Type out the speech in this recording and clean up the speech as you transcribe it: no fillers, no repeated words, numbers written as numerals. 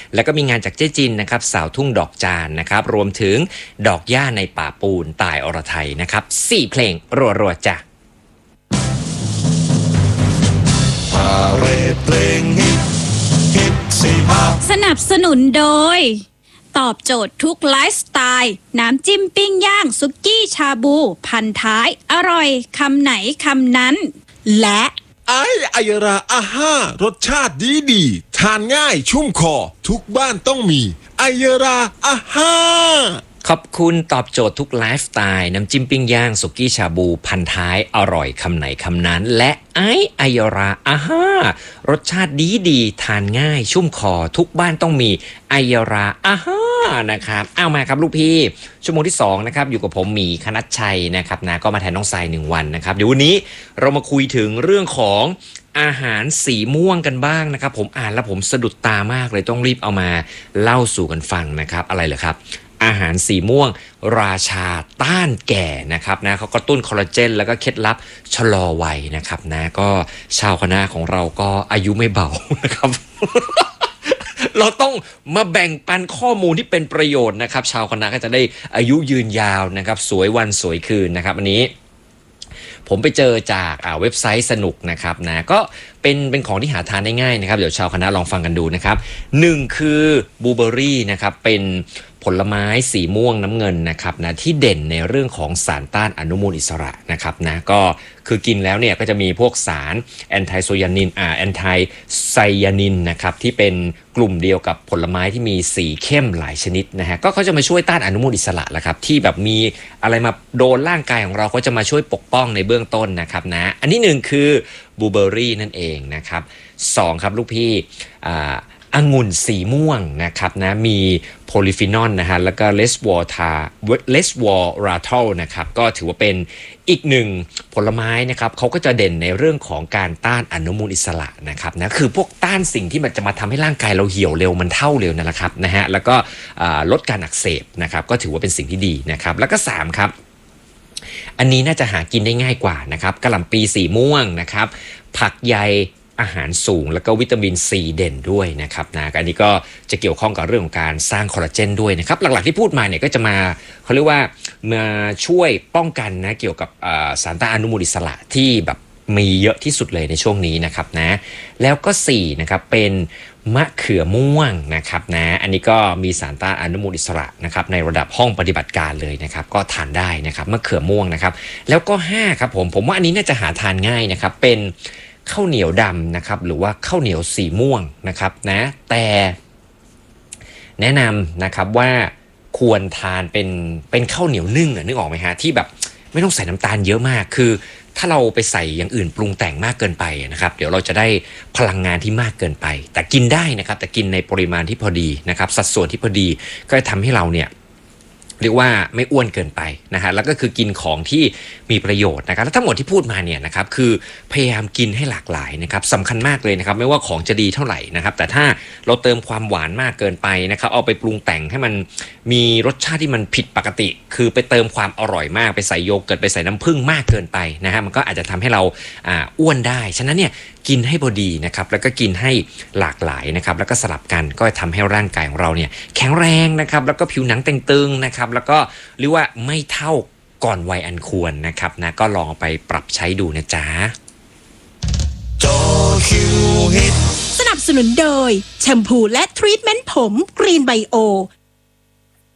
แล้วก็มีงานจากเจ๊จินนะครับสาวทุ่งดอกจานนะครับรวมถึงดอกหญ้าในป่าปูนตายอรไทยนะครับ4เพลงรัวๆจ้ะเรทเพลงฮิตสีภาพสนับสนุนโดยตอบโจทย์ทุกไลฟ์สไตล์น้ำจิ้มปิ้งย่างซุกี้ชาบูพันท้ายอร่อยคำไหนคำนั้นและไอราอาห้ารสชาติดีทานง่ายชุ่มคอทุกบ้านต้องมีไอราอาห้าขอบคุณตอบโจทย์ทุกไลฟ์สไตล์น้ำจิ้มปิ้งย่างสุกี้ชาบูพันท้ายอร่อยคำไหนคำนั้นและไอยราอาห้ารสชาติดีทานง่ายชุ่มคอทุกบ้านต้องมีไอยราอาห้านะครับเอามาครับลูกพี่ชั่วโมงที่2นะครับอยู่กับผมหมีคณัชชัยนะครับนะก็มาแทนน้องทราย1วันนะครับเดี๋ยววันนี้เรามาคุยถึงเรื่องของอาหารสีม่วงกันบ้างนะครับผมอ่านแล้วผมสะดุดตามากเลยต้องรีบเอามาเล่าสู่กันฟังนะครับอะไรเหรอครับอาหารสีม่วงราชาต้านแก่นะครับนะเขากระตุ้นคอลลาเจนแล้วก็เคล็ดลับชะลอวัยนะครับนะก็ชาวคณะของเราก็อายุไม่เบานะครับ เราต้องมาแบ่งปันข้อมูลที่เป็นประโยชน์นะครับชาวคณะก็จะได้อายุยืนยาวนะครับสวยวันสวยคืนนะครับอันนี้ผมไปเจอจากเว็บไซต์สนุกนะครับนะก็เป็นของที่หาทานได้ง่ายนะครับเดี๋ยวชาวคณะลองฟังกันดูนะครับ1คือบลูเบอร์รี่นะครับเป็นผลไม้สีม่วงน้ำเงินนะครับนะที่เด่นในเรื่องของสารต้านอนุมูลอิสระนะครับนะก็คือกินแล้วเนี่ยก็จะมีพวกสารแอนไทไซยานินแอนไทไซยานินนะครับที่เป็นกลุ่มเดียวกับผลไม้ที่มีสีเข้มหลายชนิดนะฮะก็เขาจะมาช่วยต้านอนุมูลอิสระแหละครับที่แบบมีอะไรมาโดนร่างกายของเราก็จะมาช่วยปกป้องในเบื้องต้นนะครับนะอันที่1คือบลูเบอร์รี่นั่นเองนะครับ2ครับลูกพี่องุ่นสีม่วงนะครับนะมีโพลีฟีนอลนะฮะแล้วก็เลสวอราทอลนะครับก็ถือว่าเป็นอีกหนึ่งผลไม้นะครับเขาก็จะเด่นในเรื่องของการต้านอนุมูลอิสระนะครับนะคือพวกต้านสิ่งที่มันจะมาทำให้ร่างกายเราเหี่ยวเร็วมันเท่าเร็วนั่นแหละครับนะฮะแล้วก็ลดการอักเสบนะครับก็ถือว่าเป็นสิ่งที่ดีนะครับแล้วก็3ครับอันนี้น่าจะหากินได้ง่ายกว่านะครับกะหล่ำปีสีม่วงนะครับผักใยอาหารสูงแล้วก็วิตามินซีเด่นด้วยนะครับนะอันนี้ก็จะเกี่ยวข้องกับเรื่องของการสร้างคอลลาเจนด้วยนะครับหลักๆที่พูดมาเนี่ยก็จะมาเขาเรียกว่ามาช่วยป้องกันนะเกี่ยวกับสารต้านอนุมูลอิสระที่แบบมีเยอะที่สุดเลยในช่วงนี้นะครับนะแล้วก็4นะครับเป็นมะเขือม่วงนะครับนะอันนี้ก็มีสารต้านอนุมูลอิสระนะครับในระดับห้องปฏิบัติการเลยนะครับก็ทานได้นะครับมะเขือม่วงนะครับแล้วก็5ครับผมว่าอันนี้น่าจะหาทานง่ายนะครับเป็นข้าวเหนียวดำนะครับหรือว่าข้าวเหนียวสีม่วงนะครับนะแต่แนะนำนะครับว่าควรทานเป็นข้าวเหนียวนึ่งนึกออกไหมฮะที่แบบไม่ต้องใส่น้ำตาลเยอะมากคือถ้าเราไปใส่อย่างอื่นปรุงแต่งมากเกินไปนะครับเดี๋ยวเราจะได้พลังงานที่มากเกินไปแต่กินได้นะครับแต่กินในปริมาณที่พอดีนะครับสัดส่วนที่พอดีก็จะทำให้เราเนี่ยเรียกว่าไม่อ้วนเกินไปนะฮะแล้วก็คือกินของที่มีประโยชน์นะครับแล้วทั้งหมดที่พูดมาเนี่ยนะครับคือพยายามกินให้หลากหลายนะครับสำคัญมากเลยนะครับไม่ว่าของจะดีเท่าไหร่นะครับแต่ถ้าเราเติมความหวานมากเกินไปนะครับเอาไปปรุงแต่งให้มันมีรสชาติที่มันผิดปกติคือไปเติมความอร่อยมากไปใส่โยเกิร์ตไปใส่น้ำผึ้งมากเกินไปนะฮะมันก็อาจจะทำให้เราอ้วนได้ฉะนั้นเนี่ยกินให้พอดีนะครับแล้วก็กินให้หลากหลายนะครับแล้วก็สลับกันก็ทำให้ร่างกายของเราเนี่ยแข็งแรงนะครับแล้วก็ผิวหนังเต่งตึงนะครับแล้วก็เรียกว่าไม่เท่าก่อนวัยอันควรนะครับนะก็ลองไปปรับใช้ดูนะจ๊ะสนับสนุนโดยแชมพูและทรีทเมนต์ผมกรีนไบโอ